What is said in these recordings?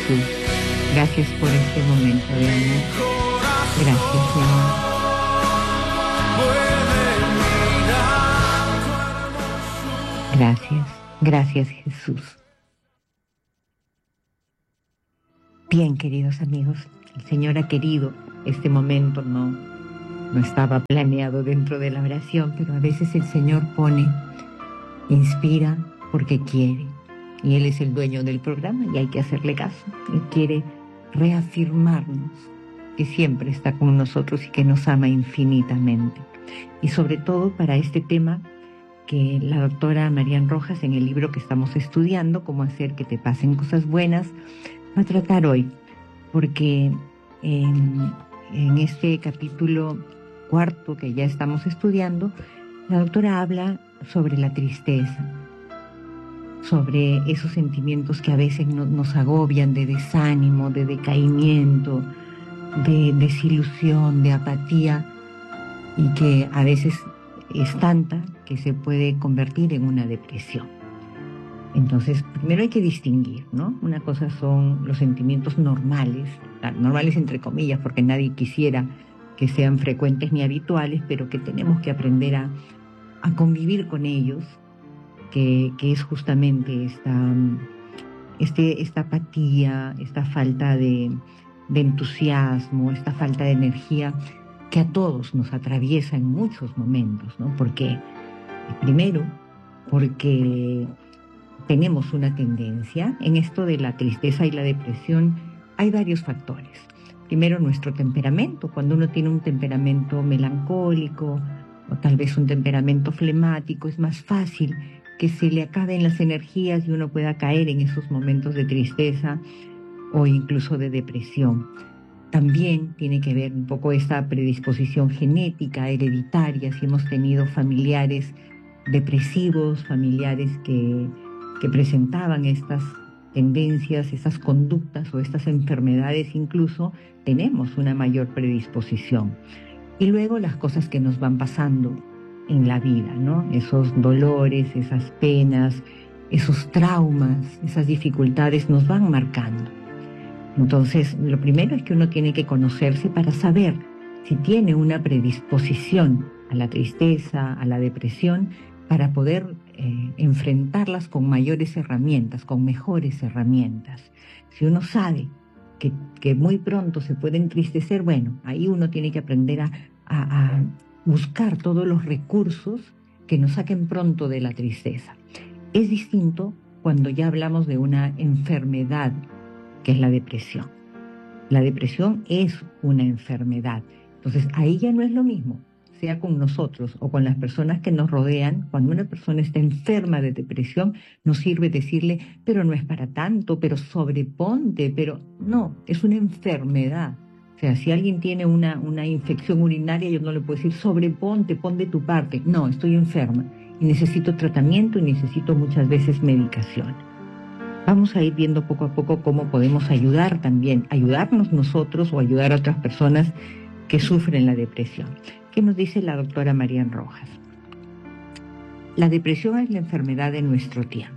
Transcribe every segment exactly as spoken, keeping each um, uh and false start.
Jesús. Gracias por este momento de amor. Gracias, mi amor. Gracias, gracias, Jesús. Bien, queridos amigos, el Señor ha querido este momento, no, no estaba planeado dentro de la oración, pero a veces el Señor pone, inspira porque quiere. Y Él es el dueño del programa y hay que hacerle caso. Él quiere reafirmarnos que siempre está con nosotros y que nos ama infinitamente. Y sobre todo para este tema que la doctora Marian Rojas, en el libro que estamos estudiando, Cómo hacer que te pasen cosas buenas, va a tratar hoy, porque en, en este capítulo cuarto que ya estamos estudiando, la doctora habla sobre la tristeza, sobre esos sentimientos que a veces no, nos agobian de desánimo, de decaimiento, de desilusión, de apatía, y que a veces es tanta que se puede convertir en una depresión. Entonces, primero hay que distinguir, ¿no? Una cosa son los sentimientos normales, normales entre comillas, porque nadie quisiera que sean frecuentes ni habituales, pero que tenemos que aprender a, a convivir con ellos, que, que es justamente esta, este, esta apatía, esta falta de, de entusiasmo, esta falta de energía que a todos nos atraviesa en muchos momentos, ¿no? Porque, primero, porque tenemos una tendencia, en esto de la tristeza y la depresión, hay varios factores. Primero, nuestro temperamento. Cuando uno tiene un temperamento melancólico o tal vez un temperamento flemático, es más fácil que se le acaben las energías y uno pueda caer en esos momentos de tristeza o incluso de depresión. También tiene que ver un poco esta predisposición genética, hereditaria, si hemos tenido familiares depresivos, familiares que, que presentaban estas tendencias, estas conductas o estas enfermedades incluso, tenemos una mayor predisposición. Y luego las cosas que nos van pasando en la vida, ¿no? Esos dolores, esas penas, esos traumas, esas dificultades nos van marcando. Entonces, lo primero es que uno tiene que conocerse para saber si tiene una predisposición a la tristeza, a la depresión, para poder eh, enfrentarlas con mayores herramientas, con mejores herramientas. Si uno sabe que, que muy pronto se puede entristecer, bueno, ahí uno tiene que aprender a, a, a buscar todos los recursos que nos saquen pronto de la tristeza. Es distinto cuando ya hablamos de una enfermedad, que es la depresión. La depresión es una enfermedad. Entonces, ahí ya no es lo mismo, sea con nosotros o con las personas que nos rodean. Cuando una persona está enferma de depresión, no sirve decirle, pero no es para tanto, pero sobreponte, pero no, es una enfermedad. O sea, si alguien tiene una, una infección urinaria, yo no le puedo decir, sobreponte, pon de tu parte. No, estoy enferma y necesito tratamiento y necesito muchas veces medicación. Vamos a ir viendo poco a poco cómo podemos ayudar también, ayudarnos nosotros o ayudar a otras personas que sufren la depresión. ¿Qué nos dice la doctora Marian Rojas? La depresión es la enfermedad de nuestro tiempo.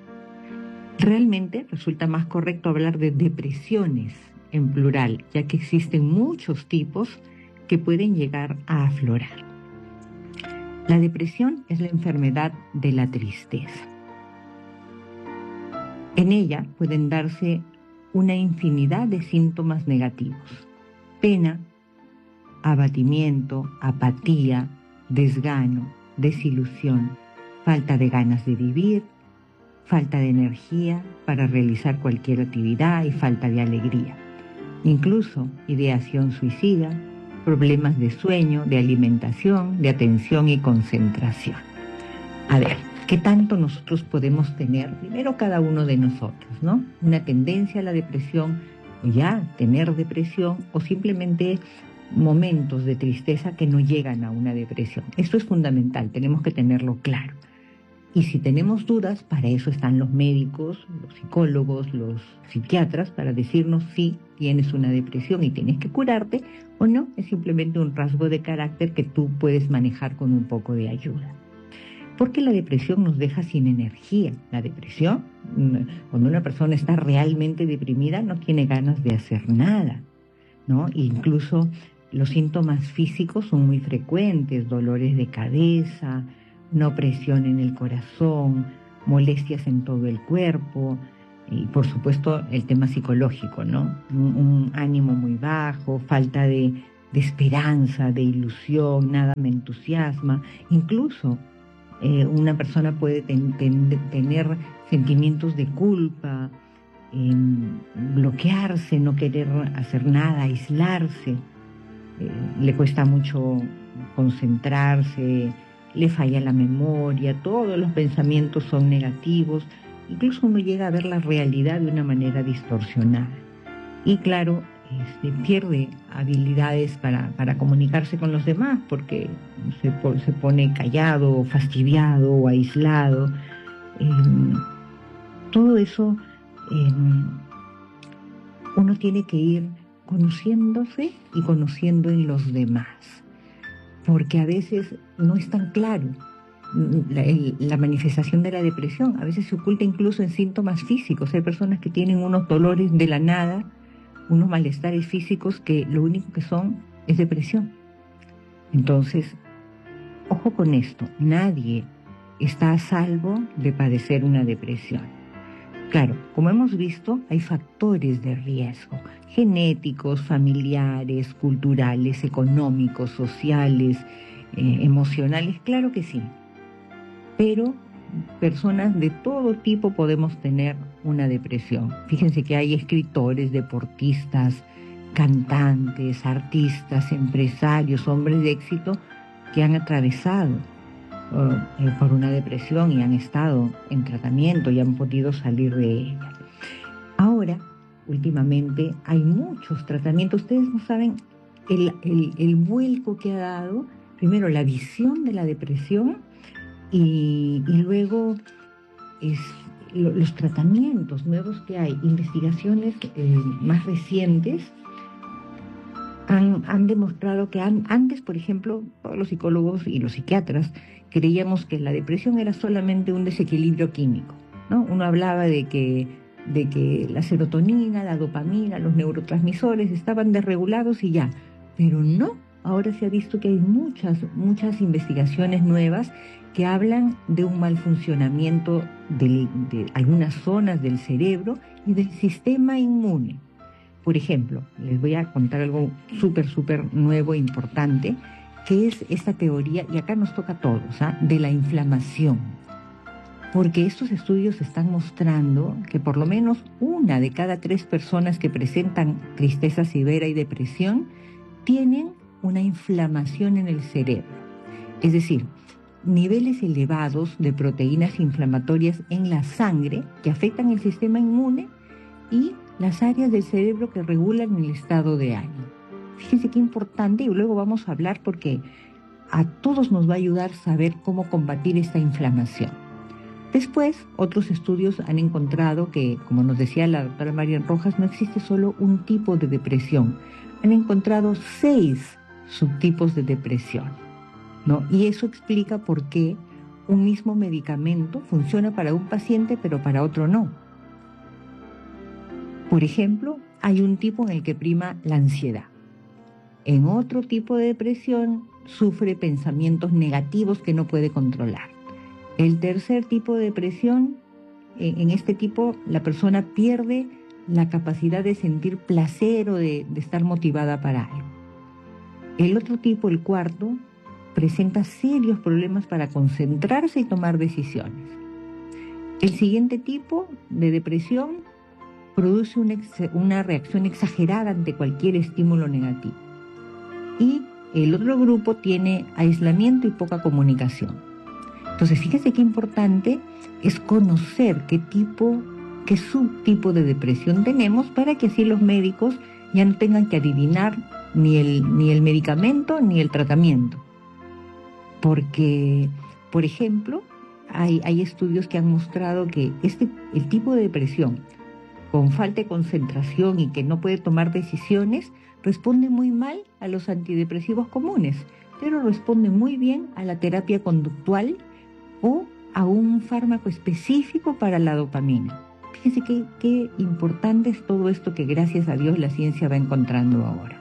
Realmente resulta más correcto hablar de depresiones en plural, ya que existen muchos tipos que pueden llegar a aflorar. La depresión es la enfermedad de la tristeza. En ella pueden darse una infinidad de síntomas negativos: pena, abatimiento, apatía, desgano, desilusión, falta de ganas de vivir, falta de energía para realizar cualquier actividad y falta de alegría. Incluso ideación suicida, problemas de sueño, de alimentación, de atención y concentración. A ver, ¿qué tanto nosotros podemos tener? Primero cada uno de nosotros, ¿no? Una tendencia a la depresión, o ya tener depresión, o simplemente momentos de tristeza que no llegan a una depresión. Esto es fundamental, tenemos que tenerlo claro. Y si tenemos dudas, para eso están los médicos, los psicólogos, los psiquiatras, para decirnos si tienes una depresión y tienes que curarte, o no, es simplemente un rasgo de carácter que tú puedes manejar con un poco de ayuda. porque la depresión nos deja sin energía. La depresión, cuando una persona está realmente deprimida, no tiene ganas de hacer nada, ¿no? E incluso los síntomas físicos son muy frecuentes: dolores de cabeza, una opresión en el corazón, molestias en todo el cuerpo y, por supuesto, el tema psicológico, ¿no? Un, un ánimo muy bajo, falta de, de esperanza, de ilusión, nada me entusiasma. Incluso eh, una persona puede ten, ten, tener sentimientos de culpa, eh, bloquearse, no querer hacer nada, aislarse. Eh, le cuesta mucho concentrarse, le falla la memoria, todos los pensamientos son negativos, incluso uno llega a ver la realidad de una manera distorsionada. Y claro, este, pierde habilidades para, para comunicarse con los demás, porque se, se pone callado, fastidiado o aislado. Eh, todo eso eh, uno tiene que ir conociéndose y conociendo en los demás, porque a veces no es tan claro la, el, la manifestación de la depresión. A veces se oculta incluso en síntomas físicos. Hay personas que tienen unos dolores de la nada, unos malestares físicos que lo único que son es depresión. Entonces, ojo con esto, nadie está a salvo de padecer una depresión. Claro, como hemos visto, hay factores de riesgo, genéticos, familiares, culturales, económicos, sociales, eh, emocionales, claro que sí. Pero personas de todo tipo podemos tener una depresión. Fíjense que hay escritores, deportistas, cantantes, artistas, empresarios, hombres de éxito que han atravesado eh, por una depresión y han estado en tratamiento y han podido salir de ella. Ahora, últimamente, hay muchos tratamientos. Ustedes no saben el, el, el vuelco que ha dado, primero, la visión de la depresión y, y luego es, lo, los tratamientos nuevos que hay, investigaciones eh, más recientes. Han, han demostrado que han, antes, por ejemplo, todos los psicólogos y los psiquiatras creíamos que la depresión era solamente un desequilibrio químico, ¿no? Uno hablaba de que, de que la serotonina, la dopamina, los neurotransmisores estaban desregulados y ya, pero no. Ahora se ha visto que hay muchas, muchas investigaciones nuevas que hablan de un mal funcionamiento de, de algunas zonas del cerebro y del sistema inmune. Por ejemplo, les voy a contar algo súper, súper nuevo e importante, que es esta teoría, y acá nos toca a todos, ¿ah?, de la inflamación. Porque estos estudios están mostrando que por lo menos una de cada tres personas que presentan tristeza severa y depresión tienen una inflamación en el cerebro. Es decir, niveles elevados de proteínas inflamatorias en la sangre que afectan el sistema inmune y las áreas del cerebro que regulan el estado de ánimo. Fíjense qué importante, y luego vamos a hablar porque a todos nos va a ayudar saber cómo combatir esta inflamación. Después, otros estudios han encontrado que, como nos decía la doctora Marian Rojas, no existe solo un tipo de depresión. Han encontrado seis subtipos de depresión, ¿no? Y eso explica por qué un mismo medicamento funciona para un paciente, pero para otro no. Por ejemplo, hay un tipo en el que prima la ansiedad. En otro tipo de depresión sufre pensamientos negativos que no puede controlar. El tercer tipo de depresión, en este tipo la persona pierde la capacidad de sentir placer o de, de estar motivada para algo. El otro tipo, el cuarto, presenta serios problemas para concentrarse y tomar decisiones. El siguiente tipo de depresión produce una, una reacción exagerada ante cualquier estímulo negativo. Y el otro grupo tiene aislamiento y poca comunicación. Entonces, fíjese qué importante es conocer qué tipo, qué subtipo de depresión tenemos para que así los médicos ya no tengan que adivinar ni el, ni el medicamento ni el tratamiento. Porque, por ejemplo, hay, hay estudios que han mostrado que este, el tipo de depresión con falta de concentración y que no puede tomar decisiones, responde muy mal a los antidepresivos comunes, pero responde muy bien a la terapia conductual o a un fármaco específico para la dopamina. Fíjense qué, qué importante es todo esto que gracias a Dios la ciencia va encontrando ahora.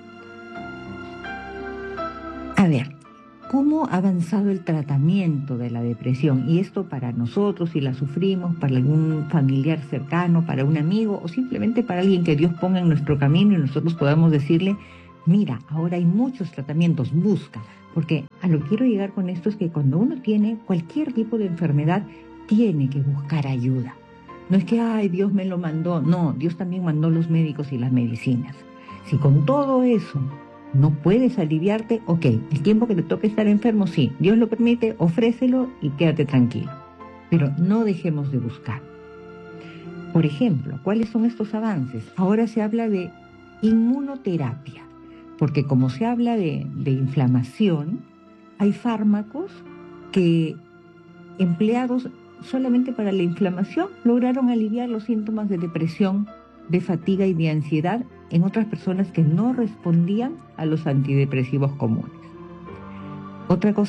A ver, ¿cómo ha avanzado el tratamiento de la depresión? Y esto para nosotros, si la sufrimos, para algún familiar cercano, para un amigo o simplemente para alguien que Dios ponga en nuestro camino y nosotros podamos decirle, mira, ahora hay muchos tratamientos, busca. Porque a lo que quiero llegar con esto es que cuando uno tiene cualquier tipo de enfermedad, tiene que buscar ayuda. No es que, ay, Dios me lo mandó. No, Dios también mandó los médicos y las medicinas. Si con todo eso no puedes aliviarte, ok, el tiempo que te toque estar enfermo, sí, Dios lo permite, ofrécelo y quédate tranquilo. Pero no dejemos de buscar. Por ejemplo, ¿cuáles son estos avances? Ahora se habla de inmunoterapia, porque como se habla de, de inflamación, hay fármacos que, empleados solamente para la inflamación, lograron aliviar los síntomas de depresión, de fatiga y de ansiedad en otras personas que no respondían a los antidepresivos comunes. Otra cosa